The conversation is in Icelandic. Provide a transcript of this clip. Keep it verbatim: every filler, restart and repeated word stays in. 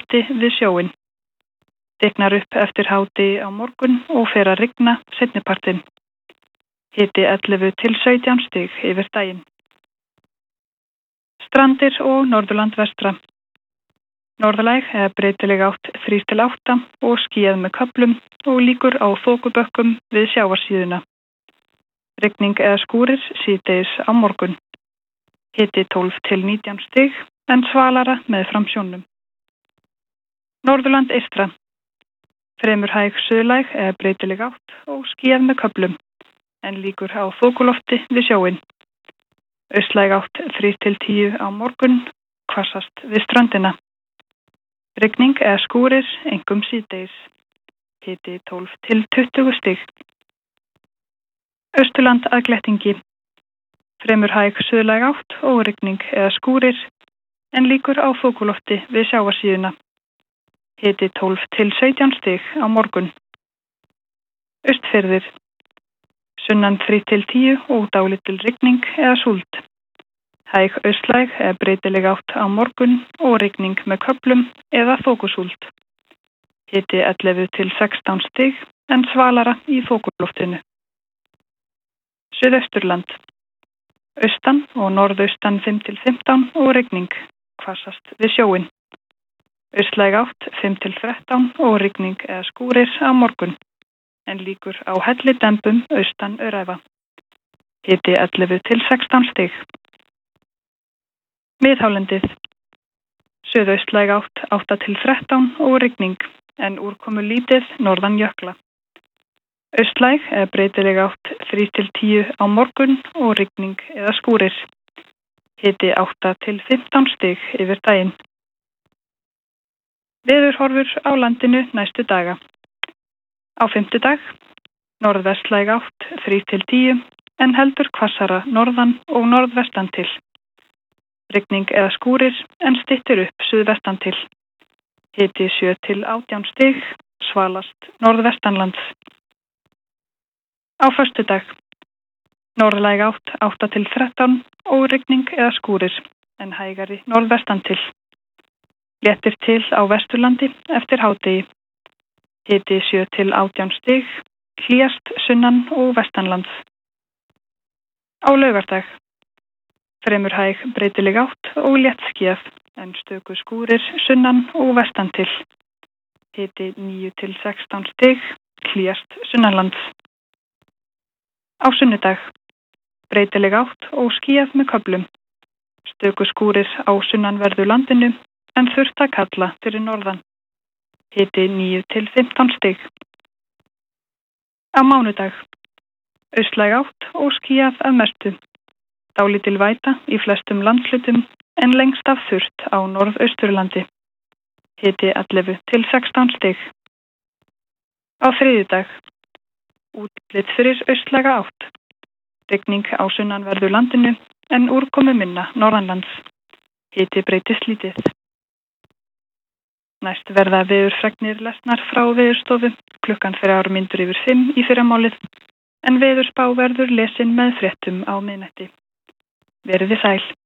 þokulofti við sjóinn. Þykknar upp eftir hádegi á morgun og fer að rigna seinnipartinn. Hiti ellefu til sautján stig yfir daginn. Strandir og Norðurland vestra. Norðlæg eða breytileg átt þrír til átta og skýjað með köflum og líkur á þokubökkum við sjávarsíðuna. Rigning eða skúrir síðdegis á morgun. Hiti tólf til nítján stig en svalara með framsjónum. Norðurland eystra. Fremur hæg suðlæg eða breytileg átt og skýjað með köflum en líkur á þokulofti við sjóinn. Austlæg átt þrír til tíu á morgun, hvassast við ströndina. Rigning eða skúrir, einkum síðdegis. Hiti tólf til tuttugu stig. Austurland að glettingi. Fremur hæg suðlæg átt og rigning eða skúrir en líkur á þokulofti við sjávarsíðuna. Hiti tólf til sautján stig á morgun. Austfirðir. Sunnan þrír til tíu og dálítil rigning eða súld. Hæg austlæg eða breytileg átt á morgun og rigning með köflum eða þokusúld. Hiti ellefu til sextán stig en svalara í þokuloftinu. Suðausturland. Austan og norðaustan fimm til fimmtán og rigning, hvassast við sjóinn. Austlæg átt fimm til þrettán og rigning eða skúrir á morgun, en líkur á hellidembum austan Öræfa. Hiti ellefu til sextán stig. Miðhálendið. Suðaustlæg átt átta til þrettán og rigning, en úrkomu lítið norðan jökla. Austlæg eða breytileg átt þrír til tíu á morgun og rigning eða skúrir. Hiti átta til fimmtán stig yfir daginn. Veðurhorfur á landinu næstu daga. Á fimmtudag, norðvestlæg átt þrír til tíu, en heldur hvassara norðan og norðvestan til. Rigning eða skúrir, en styttir upp suðvestan til. Hiti sjö til átján stig, svalast norðvestanlands. Á föstudag, norðlæg átt átta til þrettán og rigning eða skúrir, en hægari norðvestan til. Léttir til á Vesturlandi eftir hádegi. Hiti sjö til átján stig, hlýjast sunnan og vestanlands. Á laugardag. Fremur hæg breytileg átt og léttskýjað, en stöku skúrir sunnan og vestan til. Hiti níu til sextán stig, hlýjast sunnanlands. Á sunnudag. Breytileg átt og skýjað með köflum. Stöku skúrir á sunnanverðu landinu, en þurrt að kalla fyrir norðan. Hiti níu til fimmtán stig. Á mánudag. Austlæg átt og skýjað að mestu. Dálítil væta í flestum landshlutum, en lengst af þurrt á norðausturlandi. Hiti ellefu til sextán stig. Á þriðjudag. Útlit fyrir austlæga átt. Rigning á sunnanverðu landinu, en úrkomu minna norðanlands. Hiti breytist lítið. Næst verða veðurfregnir lesnar frá Veðurstofu klukkan þrjár mínútur yfir fimm í fyrramálið, en veðurspá verður lesin með fréttum á miðnætti. Verið þið sæl.